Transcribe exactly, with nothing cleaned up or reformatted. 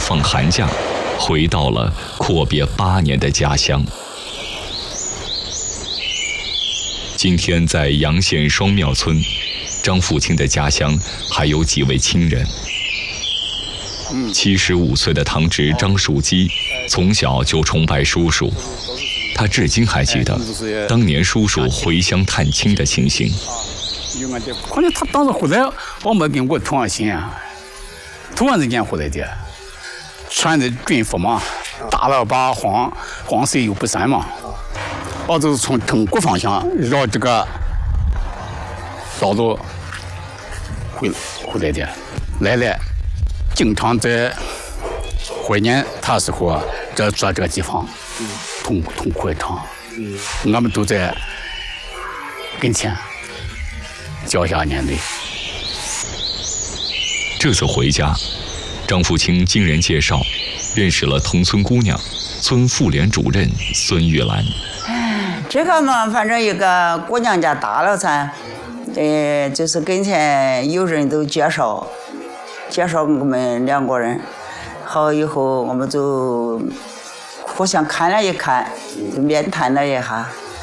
放寒假，回到了阔别八年的家乡。今天在洋县双庙村，张富清的家乡还有几位亲人。七十五岁的堂侄张树基，从小就崇拜叔叔，他至今还记得当年叔叔回乡探亲的情形。 可能他当时回来，我没跟我同样心啊，突然之间回来的，穿的军服嘛，大喇叭黄黄色又不闪嘛，我就是从通国方向绕这个道路回回来的，来了，经常在怀念他时候啊，这坐这个地方，痛痛快场，我们都在跟前。脚下年泪。 这次回家，张富清经人介绍，认识了同村姑娘，村妇联主任孙玉兰。 这个嘛，反正一个姑娘家大了噻，呃，就是跟前有人都介绍，介绍我们两个人，好以后我们就互相看了一看，就面谈了一下。